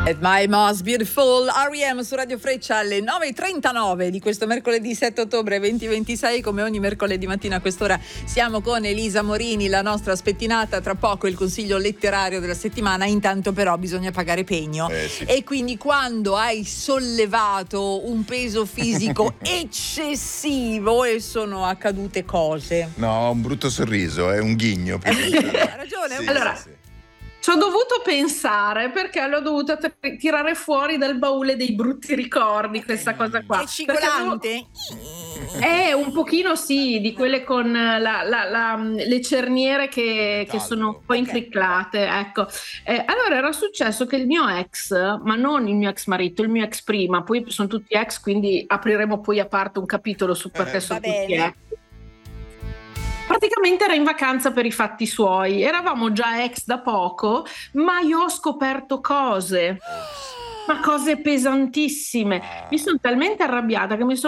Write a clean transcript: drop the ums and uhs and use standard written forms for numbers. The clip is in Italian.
At My Most Beautiful, R.E.M. su Radio Freccia alle 9.39 di questo mercoledì 7 ottobre 2026. Come ogni mercoledì mattina a quest'ora siamo con Elisa Morini, la nostra spettinata. Tra poco il consiglio letterario della settimana. Intanto però bisogna pagare pegno, sì. E quindi quando hai sollevato un peso fisico eccessivo e sono accadute cose. No, un brutto sorriso, è un ghigno. Ha ragione. Sì, allora, sì. Ci ho dovuto pensare perché l'ho dovuta tirare fuori dal baule dei brutti ricordi questa cosa qua. È cigolante? Un pochino sì, di quelle con le cerniere che sono un po' incricclate, ecco. Allora era successo che il mio ex, ma non il mio ex marito, il mio ex prima, poi sono tutti ex, quindi apriremo poi a parte un capitolo su perché sono tutti ex. Praticamente era in vacanza per i fatti suoi, eravamo già ex da poco, ma io ho scoperto cose, ma cose pesantissime. Mi sono talmente arrabbiata che mi sono